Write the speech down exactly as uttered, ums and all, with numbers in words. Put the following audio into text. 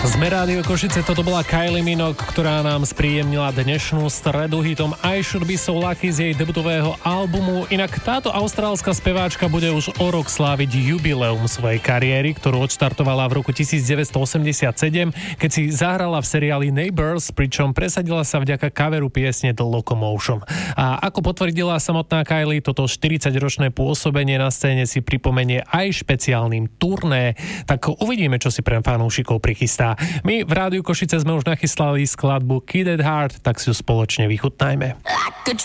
Sme Rádio Košice, toto bola Kylie Minogue, ktorá nám spríjemnila dnešnú stredu hitom I Should Be So Lucky z jej debutového albumu. Inak táto austrálska speváčka bude už o rok sláviť jubileum svojej kariéry, ktorú odštartovala v roku devätnásťstoosemdesiatsedem, keď si zahrala v seriáli Neighbours, pričom presadila sa vďaka coveru piesne The Locomotion. A ako potvrdila samotná Kylie, toto štyridsaťročné pôsobenie na scéne si pripomenie aj špeciálnym turné, tak uvidíme, čo si pre fanúšikov prichystá. My v Rádiu Košice sme už nachystali skladbu Kid at Heart, tak si ju spoločne vychutnajme.